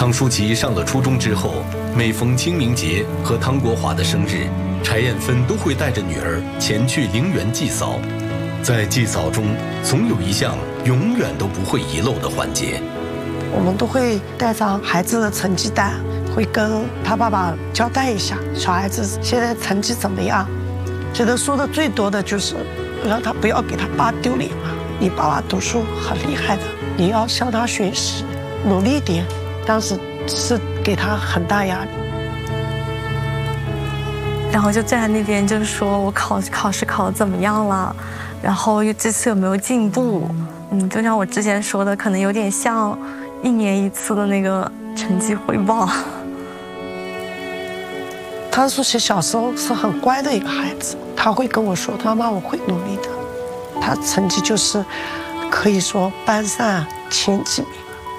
汤淑琪上了初中之后，每逢清明节和汤国华的生日，柴艳芬都会带着女儿前去陵园祭扫。在祭扫中，总有一项永远都不会遗漏的环节。 我们都会带上孩子的成绩单，会跟他爸爸交代一下小孩子现在成绩怎么样。觉得说的最多的就是让他不要给他爸丢脸嘛。你爸爸读书很厉害的，你要向他学习，努力点。当时是给他很大压力。 然后就站在那边，就是说我考试考得怎么样了，然后这次有没有进步？就像我之前说的，可能有点像1年1次的那个成绩汇报。 汤淑琪小时候是很乖的一个孩子，他会跟我说：“妈妈，我会努力的。”他成绩就是可以说班上前几名。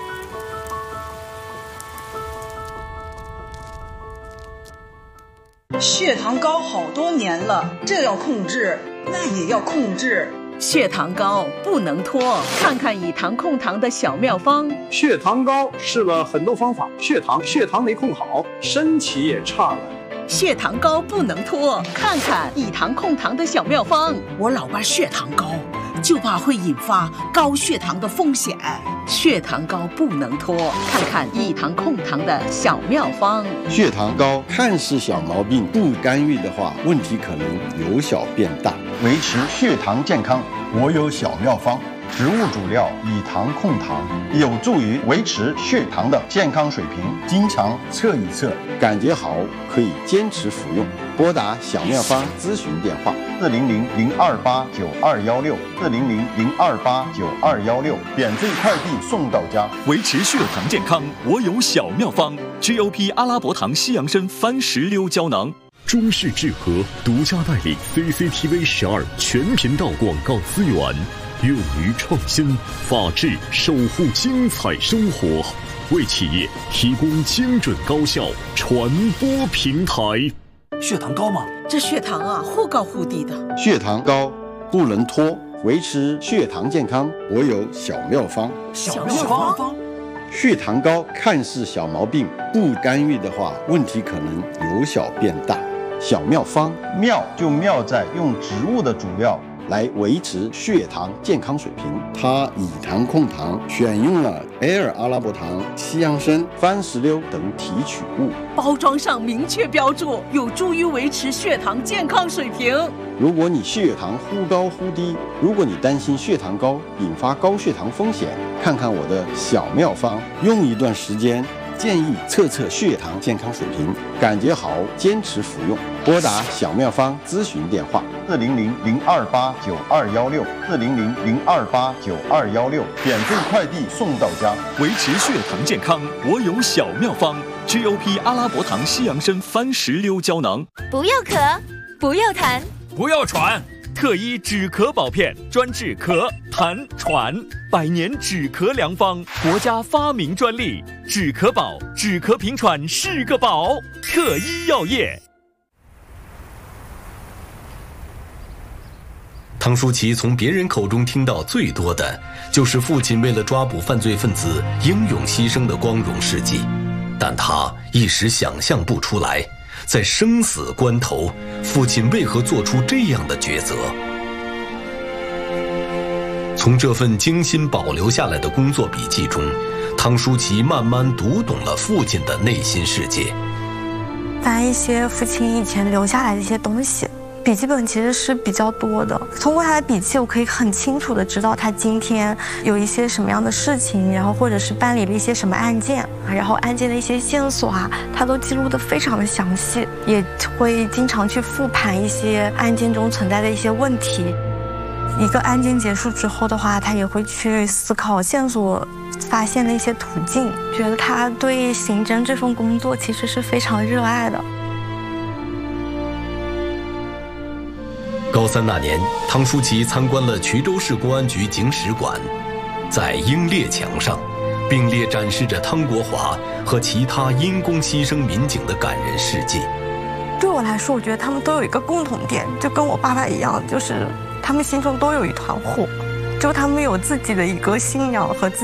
血糖高好多年了，这要控制，那也要控制。 血糖高不能拖，看看以糖控糖的小妙方。 血糖高试了很多方法，血糖没控好，身体也差了。 血糖高不能拖，看看以糖控糖的小妙方。 我老伴血糖高，就怕会引发高血糖的风险。 血糖高不能拖，看看以糖控糖的小妙方。 血糖高看似小毛病，不干预的话，问题可能由小变大。维持血糖健康，我有小妙方。植物主料以糖控糖，有助于维持血糖的健康水平。经常测一测，感觉好可以坚持服用。拨打小妙方咨询电话：400-028-9216，400-028-9216，免费快递送到家。 维持血糖健康，我有小妙方 ：GOP 阿拉伯糖西洋参番石榴胶囊。 中视智和独家代理 CCTV12全频道广告资源，勇于创新，法治守护精彩生活，为企业提供精准高效传播平台。 血糖高吗？ 这血糖啊，忽高忽低的。 血糖高不能拖，维持血糖健康，我有小妙方。 小妙方。 血糖高看似小毛病，不干预的话，问题可能由小变大。小妙方，妙就妙在用植物的主料来维持血糖健康水平。它以糖控糖，选用了Air阿拉伯糖、西洋参、番石榴等提取物， 包装上明确标注，有助于维持血糖健康水平。 如果你血糖忽高忽低，如果你担心血糖高引发高血糖风险，看看我的小妙方，用一段时间。建议测测血糖健康水平，感觉好坚持服用。拨打小妙方咨询电话：400-028-9216，400-028-9216，免费快递送到家。 维持血糖健康，我有小妙方 ：GOP 阿拉伯糖西洋参番石榴胶囊。 不要咳，不要痰， 不要喘。 特医止咳宝片，专治咳、痰、喘，100年止咳良方，国家发明专利。止咳宝，止咳平喘是个宝。特医药业。 汤淑琪从别人口中听到最多的，就是父亲为了抓捕犯罪分子英勇牺牲的光荣事迹，但他一时想象不出来。在生死关头，父亲为何做出这样的抉择？从这份精心保留下来的工作笔记中，汤淑琪慢慢读懂了父亲的内心世界。 翻一些父亲以前留下来的一些东西，笔记本其实是比较多的。通过他的笔记，我可以很清楚的知道他今天有一些什么样的事情，然后或者是办理了一些什么案件，然后案件的一些线索啊，他都记录的非常的详细，也会经常去复盘一些案件中存在的一些问题。一个案件结束之后的话，他也会去思考线索发现的一些途径，觉得他对刑侦这份工作其实是非常热爱的。 高3那年，汤淑琪参观了衢州市公安局警史馆，在英烈墙上，并列展示着汤国华和其他因公牺牲民警的感人事迹。 对我来说，我觉得他们都有一个共同点，就跟我爸爸一样，就是他们心中都有一团火，就他们有自己的一个信仰和自